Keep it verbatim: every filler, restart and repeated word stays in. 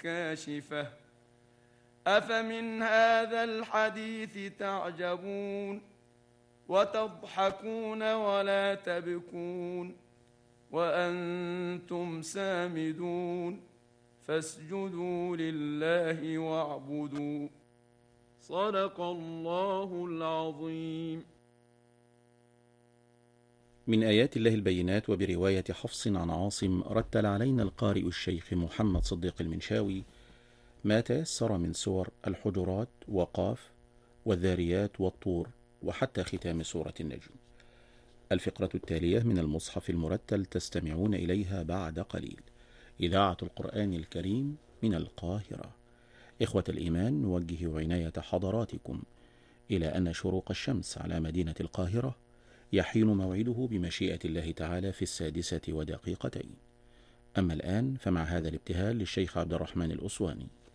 كاشفة أفمن هذا الحديث تعجبون وتضحكون ولا تبكون وأنتم سامدون فاسجدوا لله واعبدوا. صدق الله العظيم. من آيات الله البينات. وبرواية حفص عن عاصم رتل علينا القارئ الشيخ محمد صديق المنشاوي ما تيسر من سور الحجرات وقاف والذاريات والطور وحتى ختام سورة النجم. الفقرة التالية من المصحف المرتل تستمعون إليها بعد قليل. إذاعة القرآن الكريم من القاهرة. إخوة الإيمان، نوجه عناية حضراتكم إلى أن شروق الشمس على مدينة القاهرة يحين موعده بمشيئة الله تعالى في السادسة ودقيقتين. أما الآن فمع هذا الابتهال للشيخ عبد الرحمن الأسواني.